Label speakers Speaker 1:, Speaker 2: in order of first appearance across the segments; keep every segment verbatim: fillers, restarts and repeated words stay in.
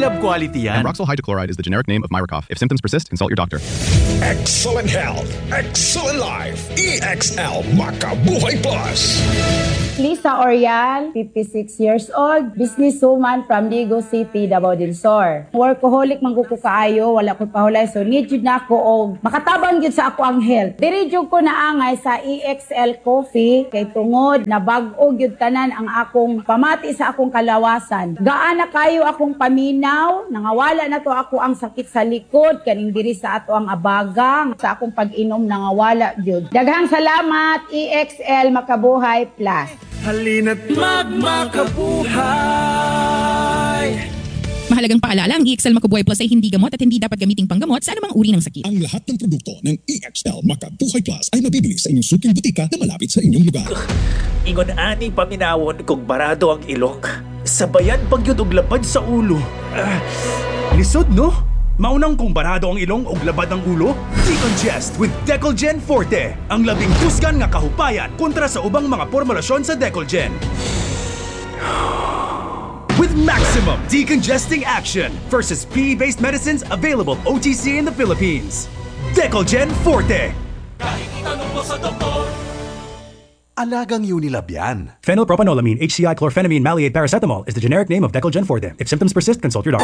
Speaker 1: lab quality yan.
Speaker 2: Ambroxol hydrochloride is the generic name of Myracoff. If symptoms persist, consult your doctor.
Speaker 3: Excellent health, excellent life. E X L Makabuhay Plus.
Speaker 4: Lisa Orial, fifty-six years old, businesswoman from Ligo City, Davao del Sur. Workaholic man ko kaayo, wala ko pahulay, so need jud na ako og makatabang jud sa ako ang health. Diri jud ko naangay sa E X L Coffee kay tungod na bag-o gyud tanan ang akong pamati sa akong kalawasan. Gaana kayo akong paminaw, nangawala na to ako ang sakit sa likod kaning diri sa ato ang abagang sa akong pag-inom nangawala jud. Daghang salamat E X L Makabuhay Plus.
Speaker 1: Halina't magmakabuhay!
Speaker 5: Mahalagang paalala, ang E X L Makabuhay Plus ay hindi gamot at hindi dapat gamiting panggamot sa anumang uri ng sakit.
Speaker 3: Ang lahat ng produkto ng E X L Makabuhay Plus ay mabibili sa inyong suking butika na malapit sa inyong lugar.
Speaker 6: Ingon ani paminawon kung barado ang ilok. Sabayan pagyud og labad sa ulo.
Speaker 1: Uh, lisod, no? Maunang kung barado ang ilong o labad ang ulo? Decongest with Decolgen Forte. Ang labing kusgan nga kahupayan kontra sa ubang mga formulasyon sa Decolgen. With maximum decongesting action versus P E-based medicines available O T C in the Philippines. Decolgen Forte. Kahit itanong mo sa doktor.
Speaker 7: Alagang Unilab yan.
Speaker 8: Phenylpropanolamine, H C I, chlorphenamine, maleate, paracetamol is the generic name of Decolgen Forte. If symptoms persist, consult your doctor.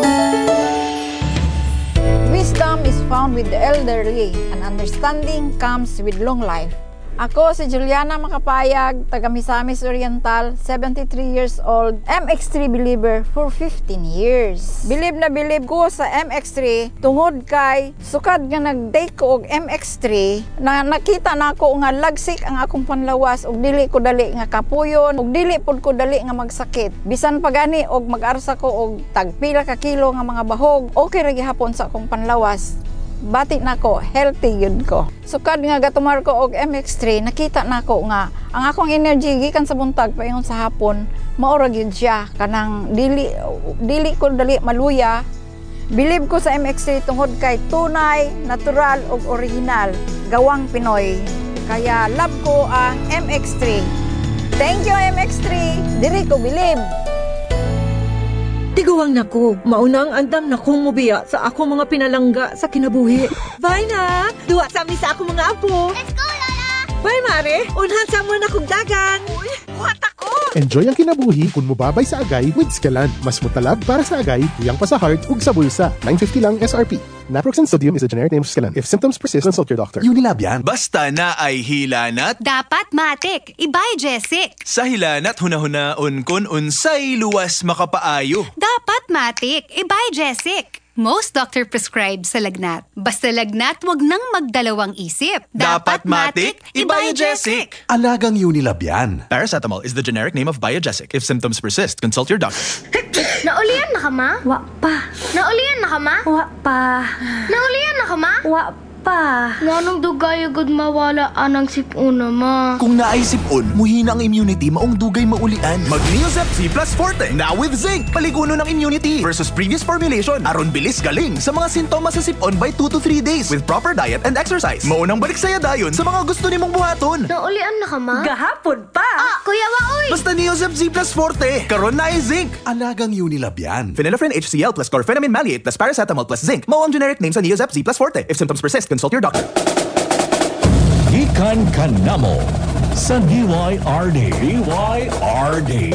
Speaker 9: Wisdom is found with the elderly, and understanding comes with long life. Ako si Juliana Makapayag, taga Misamis Oriental, seventy-three years old, M X three believer for fifteen years. Believe na believe ko sa M X three tungod kay sukad nga nag-take ko og M X three na nakita na ako nga lagsik ang akong panlawas og dili ko dali nga kapuyon og dili pud ko dali nga magsakit. Bisan pa gani og mag-arsa ko og tagpila ka kilo nga mga bahog, okay ra gihapon sa akong panlawas. Bati na ko, healthy yun ko. Sukad nga gatumar ko og M X three, nakita na ko nga ang akong energy gikan sa buntag paingon sa hapon, maura gyud siya kanang dili dili ko dali maluya. Believe ko sa M X three tungod kay tunay, natural ug original, gawang Pinoy. Kaya love ko ang M X three. Thank you M X three. Diri ko believe.
Speaker 10: Tiguang nako, maunang andam na kong mubiya sa ako mga pinalangga sa kinabuhi. Bye na! Duwa sa amin sa ako mga apo.
Speaker 11: Let's go, Lola!
Speaker 10: Bye, Mare! Unhan sa mo na kong dagan. Uy, buhat ako!
Speaker 12: Enjoy ang kinabuhi kung mubabay sa agay with Scalan. Mas mutalab para sa agay, tuyang pa sa heart ug sa bulsa. nine fifty lang S R P. Naproxen sodium is a generic name of Scalan. If symptoms persist, consult your doctor.
Speaker 7: Unilab yan.
Speaker 13: Basta na ay hilanat.
Speaker 11: Dapat matik. Ibay Jessic.
Speaker 13: Sa hilanat hunahuna-un kun unsay luwas makapaayo.
Speaker 11: Dapat matik. Ibay Jessic. Most doctor prescribe sa lagnat. Basta lagnat, wag nang magdalawang isip.
Speaker 13: Dapat matik, Ibay-Jessic.
Speaker 7: Alagang Unilab yan.
Speaker 13: Paracetamol is the generic name of Biogesic. If symptoms persist, consult your doctor.
Speaker 11: Naulian na ka, ma?
Speaker 10: Wa pa.
Speaker 11: Naulian na ka, ma?
Speaker 10: Wa pa.
Speaker 11: Naulian na ka, ma?
Speaker 10: Wa pa.
Speaker 14: Nganong dugay agad mawala anang sipuna, ma?
Speaker 7: Kung naay sipon, muhina ang immunity, maong dugay maulian.
Speaker 13: Mag-Neosep C Plus Forte, now with zinc. Paliguno ng immunity versus previous formulation. Aron bilis galing sa mga sintomas sa sipon by two to three days with proper diet and exercise. Maunang balik saya dayon sa mga gusto nimong buhaton.
Speaker 14: Naulian na ka, ma?
Speaker 10: Gahapon pa.
Speaker 14: Ah, Kuya Waoy!
Speaker 13: Basta Neosep C Plus Forte, karon na ay zinc.
Speaker 7: Alagang Unilab yan.
Speaker 13: Phenylephrine H C L plus chlorphenamine maleate plus paracetamol plus zinc. Mao ang generic name sa Neosep C Plus Forte. If symptoms persist, consult your doctor.
Speaker 15: Gikan kanamo sa D Y R D. D Y R D.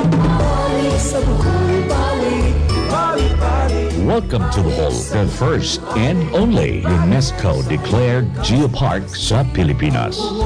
Speaker 15: Welcome to the Bowl, the first and only UNESCO declared geopark sa Pilipinas.